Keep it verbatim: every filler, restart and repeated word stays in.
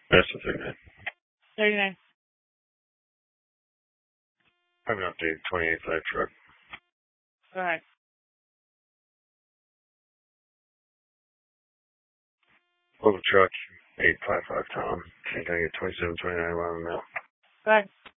That's the thing, man. thirty-nine. I have an updated twenty-eight five truck. Alright. Little truck, eight five five Tom. Think I get twenty-seven, twenty-nine around now. Go ahead.